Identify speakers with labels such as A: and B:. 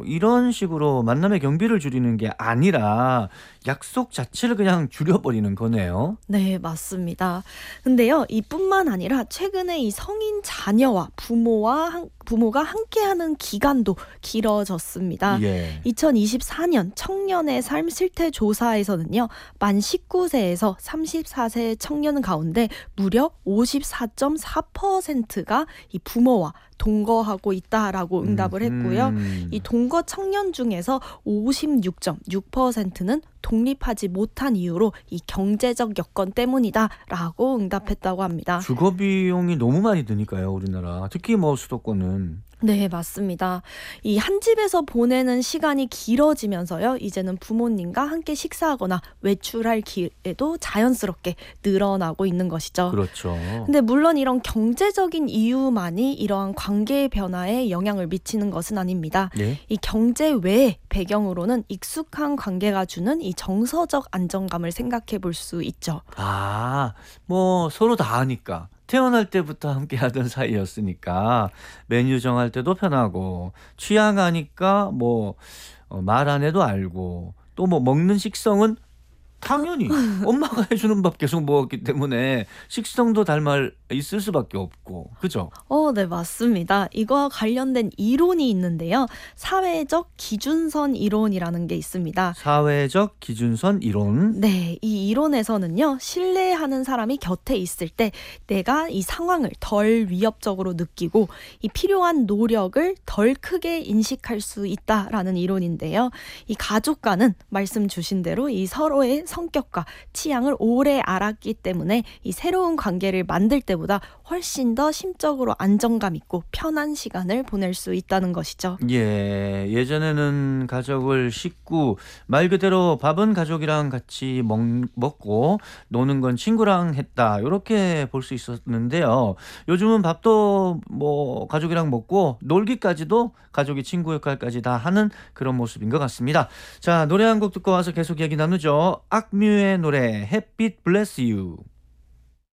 A: 이런 식으로 만남의 경비를 줄이는 게 아니라 약속 자체를 그냥 줄여버리는 거네요.
B: 네, 맞습니다. 근데요, 이뿐만 아니라 최근에 이 성인 자녀와 부모가 함께하는 기간도 길어졌습니다.
A: 예.
B: 2024년 청년의 삶 실태 조사에서는요, 만 19세에서 34세 청년 가운데 무려 54.4%가 이 부모와 동거하고 있다라고 응답을 했고요. 이 동거 청년 중에서 56.6%는 독립하지 못한 이유로 이 경제적 여건 때문이다라고 응답했다고 합니다.
A: 주거 비용이 너무 많이 드니까요, 우리나라. 특히 뭐 수도권은.
B: 네, 맞습니다. 이 한 집에서 보내는 시간이 길어지면서요, 이제는 부모님과 함께 식사하거나 외출할 기회도 자연스럽게 늘어나고 있는 것이죠.
A: 그렇죠.
B: 근데 물론 이런 경제적인 이유만이 이러한 관계의 변화에 영향을 미치는 것은 아닙니다.
A: 예.
B: 이 경제 외의 배경으로는 익숙한 관계가 주는 이 정서적 안정감을 생각해 볼 수 있죠.
A: 뭐 서로 다 아니까. 태어날 때부터 함께 하던 사이였으니까 메뉴 정할 때도 편하고 취향 아니까 뭐 말 안 해도 알고 또 뭐 먹는 식성은 당연히 엄마가 해주는 밥 계속 먹었기 때문에 식성도 닮아 있을 수밖에 없고 그죠?
B: 네, 맞습니다. 이거와 관련된 이론이 있는데요. 사회적 기준선 이론이라는 게 있습니다.
A: 사회적 기준선 이론.
B: 네, 이 이론에서는요, 신뢰하는 사람이 곁에 있을 때 내가 이 상황을 덜 위협적으로 느끼고 이 필요한 노력을 덜 크게 인식할 수 있다라는 이론인데요. 이 가족과는 말씀 주신 대로 이 서로의 성격과 취향을 오래 알았기 때문에 이 새로운 관계를 만들 때보다 훨씬 더 심적으로 안정감 있고 편한 시간을 보낼 수 있다는 것이죠.
A: 예, 예전에는 가족을 식구, 말 그대로 밥은 가족이랑 같이 먹고 노는 건 친구랑 했다. 이렇게 볼 수 있었는데요. 요즘은 밥도 뭐 가족이랑 먹고 놀기까지도 가족이 친구 역할까지 다 하는 그런 모습인 것 같습니다. 자, 노래 한 곡 듣고 와서 계속 얘기 나누죠. 악뮤의 노래 햇빛 블레스 유.